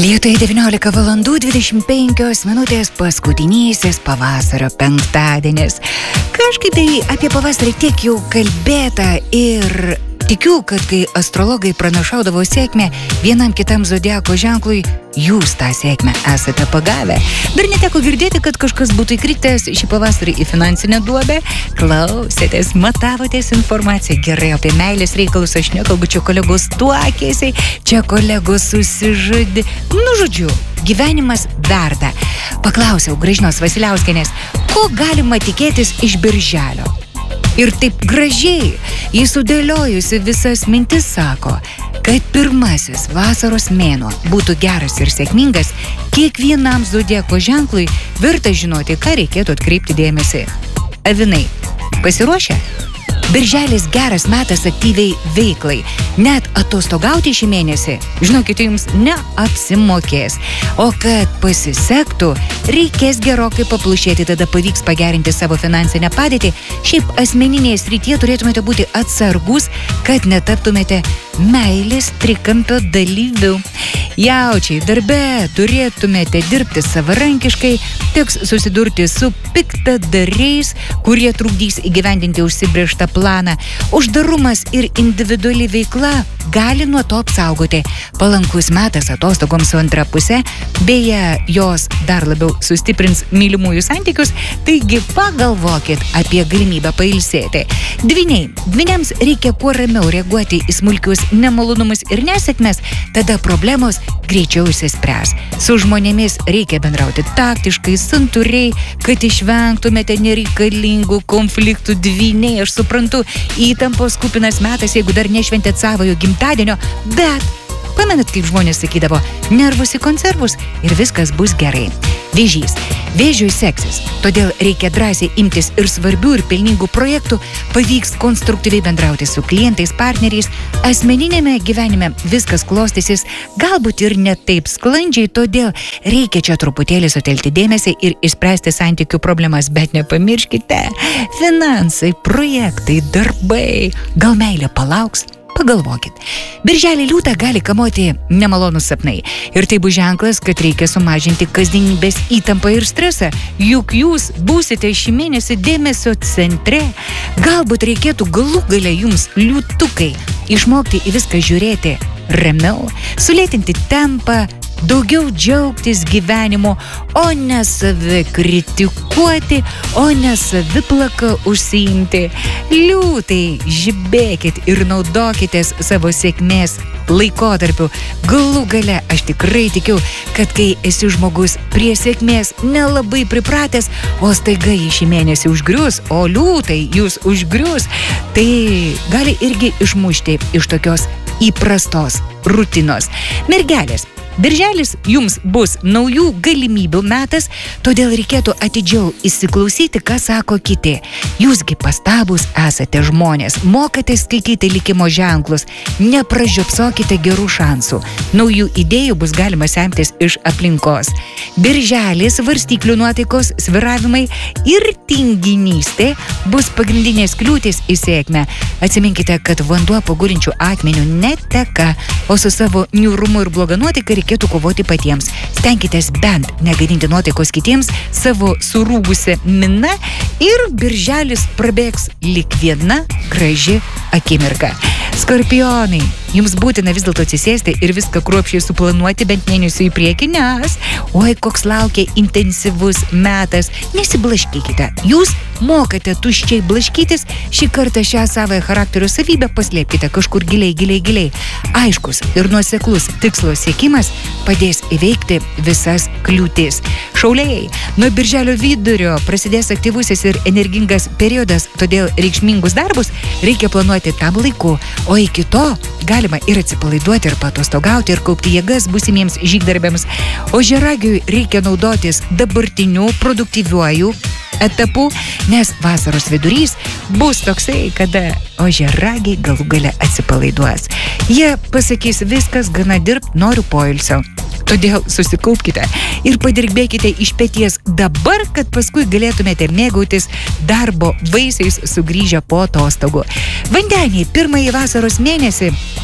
Lietuvai 19 valandų 25 minutės paskutinysis pavasario penktadienis. Kažkaip tai apie pavasarį tiek jau kalbėta ir tikiu, kad kai astrologai pranašaudavo sėkmę vienam kitam zodiako ženklui, jūs tą sėkmę esate pagavę. Dar neteko girdėti, kad kažkas būtų įkritęs šį pavasarį į finansinę duobę. Klausėtės, matavotės informaciją gerai apie meilės reikalus. Aš nekalbu, čia kolegos tuokėsi, čia kolegos susižudė. Nu, žodžiu, gyvenimas verda. Paklausiau Gražinos Vasiliauskienės, ko galima tikėtis iš birželio? Ir taip gražiai, jį sudėliojusi visas mintis sako, kad pirmasis vasaros mėnuo būtų geras ir sėkmingas, kiekvienam zodiako ženklui verta žinoti, ką reikėtų atkreipti dėmesį. Avinai, pasiruošę? Birželis geras metas aktyviai veiklai. Net atostogauti šį mėnesį, žinokite, jums neapsimokės. O kad pasisektų, reikės gerokai paplušėti, tada pavyks pagerinti savo finansinę padėtį. Šiaip asmeninėje srityje turėtumėte būti atsargus, kad netaptumėte meilės trikampio dalyvių. Jaučiai, darbe turėtumėte dirbti savarankiškai, teks susidurti su piktadariais, kurie trukdys įgyvendinti užsibrėžtą planą. Uždarumas ir individuali veikla gali nuo to apsaugoti. Palankus metas atostogoms su antra pusė, beje, jos dar labiau sustiprins mylimųjų santykius, taigi pagalvokit apie galimybę pailsėti. Dvyniams reikia kuo ramiau reaguoti į smulkius nemalonumus ir nesėkmes, tada problemos greičiau išsispręs. Su žmonėmis reikia bendrauti taktiškai, santūriai, kad išvengtumėte nereikalingų konfliktų. Dvyniai, aš suprantu, įtampos kupinas metas, jeigu dar nešventėt savojo gimtadienio, bet pamenat, kaip žmonės sakydavo, nervus į konservus ir viskas bus gerai. Vėžys. Vėžiui seksis, todėl reikia drąsiai imtis ir svarbių ir pelningų projektų, pavyks konstruktyviai bendrauti su klientais, partneriais, asmeninėme gyvenime viskas klostysis, galbūt ir ne taip sklandžiai, todėl reikia čia truputėlį sutelkti dėmesį ir išspręsti santykių problemas, bet nepamirškite, finansai, projektai, darbai, gal meilė palauks? Pagalvokit. Birželį liūtą gali kamuoti nemalonūs sapnai. Ir tai bus ženklas, kad reikia sumažinti kasdienybės įtampą ir stresą. Juk jūs būsite šį mėnesį dėmesio centre. Galbūt reikėtų galų gale jums, liūtukai, išmokti į viską žiūrėti ramiau, sulėtinti tempą, daugiau džiaugtis gyvenimu, o ne save kritikuoti, o ne saviplaka užsiimti. Liūtai, žibėkit ir naudokitės savo sėkmės laikotarpiu. Galų gale aš tikrai tikiu, kad kai esi žmogus prie sėkmės nelabai pripratęs, o staiga jį šį mėnesį užgrius, o liūtai jūs užgrius, tai gali irgi išmušti iš tokios įprastos rutinos. Mergelės. Birželis jums bus naujų galimybių metas, todėl reikėtų atidžiau įsiklausyti, ką sako kiti. Jūsgi pastabūs esate žmonės, mokate skaityti likimo ženklus, nepražiopsokite gerų šansų. Naujų idėjų bus galima semtis iš aplinkos. Birželis, svarstyklių nuotaikos, svyravimai ir tinginystė bus pagrindinės kliūtis į sėkmę. Atsiminkite, kad vanduo po gulinčių akmenių neteka, o su savo niūrumu ir bloga nuotaika reikėtų kovoti patiems. Stenkitės bent negadinti nuotaikos kitiems savo surūgusią miną ir birželis prabėgs lyg viena graži akimirka. Skorpionai, jums būtina vis dėlto atsisėsti ir viską kruopščiai suplanuoti bent mėnesių į priekį, nes oi, koks laukia intensyvus metas. Nesiblaškykite. Jūs mokate tuščiai blaškytis, šį kartą šią savąją charakterio savybę paslėpkite kažkur giliai. Aiškus ir nuoseklus tikslo siekimas padės įveikti visas kliūtis. Šauliai, nuo birželio vidurio prasidės aktyvusis ir energingas periodas, todėl reikšmingus darbus reikia planuoti tam laiku, o iki to galima ir atsipalaiduoti, ir patostogauti, ir kaupti jėgas būsimiems žygdarbiams. Ožiaragiui reikia naudotis dabartiniu produktyviuoju etapu, nes vasaros vidurys bus toksai, kada ožiaragiai galų gale atsipalaiduos. Jie pasakys, viskas gana dirbt, noriu poilsio. Todėl susikaupkite ir padirbėkite iš peties dabar, kad paskui galėtumėte mėgautis darbo vaisiais sugrįžę po atostogų. Vandeniai, pirmąjį vasaros mėnesį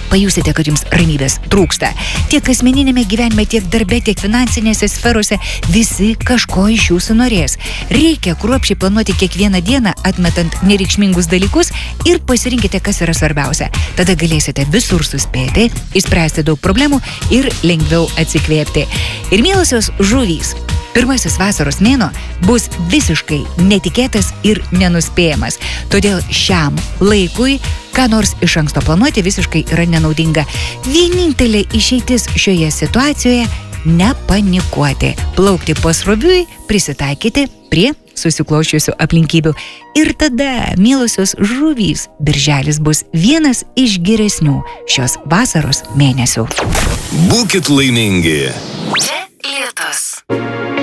pajusite, kad jums ramybės trūksta. Tiek asmeninėme gyvenime, tiek darbe, tiek finansinėse sferose visi kažko iš jūsų norės. Reikia kruopščiai planuoti kiekvieną dieną, atmetant nereikšmingus dalykus ir pasirinkite, kas yra svarbiausia. Tada galėsite visur suspėti, išspręsti daug problemų ir lengviau atsikvėpti. Ir mielosios žuvys, pirmasis vasaros mėnuo bus visiškai netikėtas ir nenuspėjamas. Todėl šiam laikui ką nors iš anksto planuoti visiškai yra nenaudinga. Vienintelė išeitis šioje situacijoje – nepanikuoti, plaukti pasroviui, prisitaikyti prie susikloščiusių aplinkybių. Ir tada, mielosios žuvys, birželis bus vienas iš geresnių šios vasaros mėnesių. Būkit laimingi. Čia Lietus.